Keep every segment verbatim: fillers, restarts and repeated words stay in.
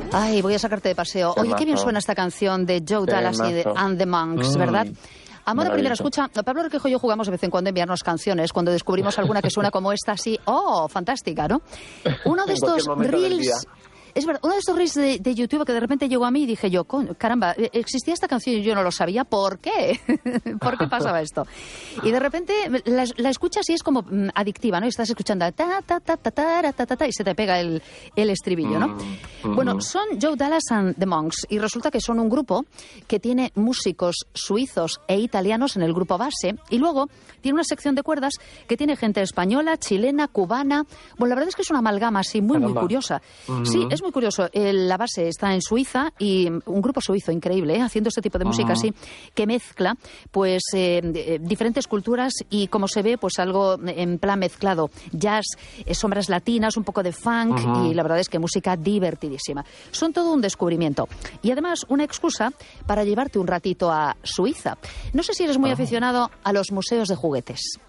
Ay, voy a sacarte de paseo. Oye, qué bien suena esta canción de Joe Dallas y de And the Monks, mm. ¿verdad? Amor a primera escucha, Pablo Requejo y yo jugamos de vez en cuando a enviarnos canciones cuando descubrimos alguna que suena como esta, así, ¡oh, fantástica!, ¿no? Uno de estos reels... Es verdad, uno de estos reels de, de YouTube que de repente llegó a mí y dije yo, caramba, existía esta canción y yo no lo sabía, ¿por qué? ¿Por qué pasaba esto? Y de repente la, la escuchas y es como mm, adictiva, ¿no? Y estás escuchando ta, ta, ta, ta, ta, ta, ta, ta, y se te pega el, el estribillo, ¿no? Mm-hmm. Bueno, son Joe Dallas and the Monks y resulta que son un grupo que tiene músicos suizos e italianos en el grupo base y luego tiene una sección de cuerdas que tiene gente española, chilena, cubana. Bueno, la verdad es que es una amalgama así muy, muy curiosa. Mm-hmm. Sí, es muy curioso. La base está en Suiza y un grupo suizo increíble, ¿eh? Haciendo este tipo de música así que mezcla pues eh, diferentes culturas y como se ve pues algo en plan mezclado jazz, eh, sombras latinas, un poco de funk uh-huh. y la verdad es que música divertidísima. Son todo un descubrimiento y además una excusa para llevarte un ratito a Suiza. No sé si eres muy uh-huh. aficionado a los museos de juguetes.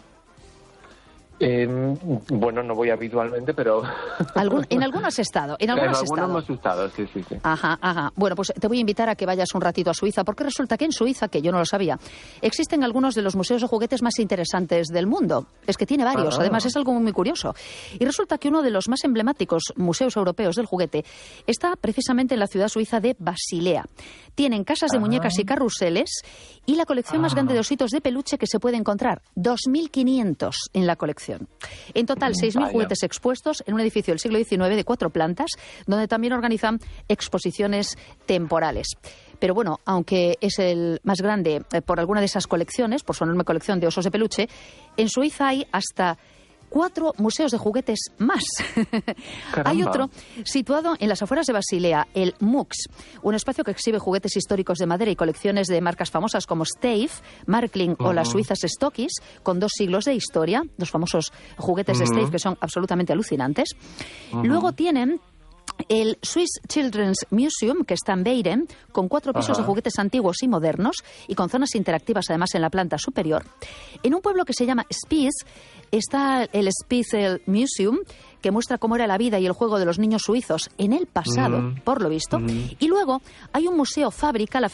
Eh, bueno, no voy habitualmente, pero... ¿Algún, ¿En alguno has estado? En algunos has estado. hemos estado, sí, sí, sí. Ajá, ajá. Bueno, pues te voy a invitar a que vayas un ratito a Suiza, porque resulta que en Suiza, que yo no lo sabía, existen algunos de los museos de juguetes más interesantes del mundo. Es que tiene varios, ah. además es algo muy curioso. Y resulta que uno de los más emblemáticos museos europeos del juguete está precisamente en la ciudad suiza de Basilea. Tienen casas de ah. muñecas y carruseles y la colección ah. más grande de ositos de peluche que se puede encontrar. dos mil quinientos en la colección. En total, seis mil juguetes expuestos en un edificio del siglo diecinueve de cuatro plantas, donde también organizan exposiciones temporales. Pero bueno, aunque es el más grande eh, por alguna de esas colecciones, por su enorme colección de osos de peluche, en Suiza hay hasta cuatro museos de juguetes más. Hay otro situado en las afueras de Basilea, el MUX, un espacio que exhibe juguetes históricos de madera y colecciones de marcas famosas como Stave, Markling uh-huh. o las suizas Stockies, con dos siglos de historia, los famosos juguetes uh-huh. de Stave que son absolutamente alucinantes. Uh-huh. Luego tienen el Swiss Children's Museum, que está en Beiren, con cuatro pisos Ajá. de juguetes antiguos y modernos y con zonas interactivas además en la planta superior. En un pueblo que se llama Spiez está el Spiezel Museum, que muestra cómo era la vida y el juego de los niños suizos en el pasado, mm. por lo visto. Mm. Y luego hay un museo fábrica, la